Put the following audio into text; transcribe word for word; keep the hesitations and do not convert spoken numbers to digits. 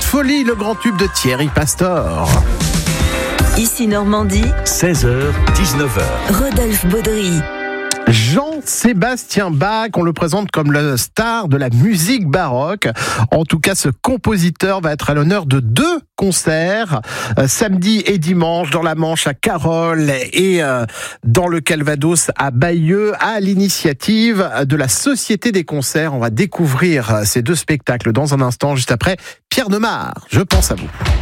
Folie, le grand tube de Thierry Pastor. Ici Normandie, seize heures, dix-neuf heures. Rodolphe Baudry. Jean-Sébastien Bach, on le présente comme le star de la musique baroque. En tout cas, ce compositeur va être à l'honneur de deux concerts, euh, samedi et dimanche, dans la Manche à Carolles et euh, dans le Calvados à Bayeux, à l'initiative de la Société des concerts. On va découvrir ces deux spectacles dans un instant, juste après Pierre Demar. Je pense à vous.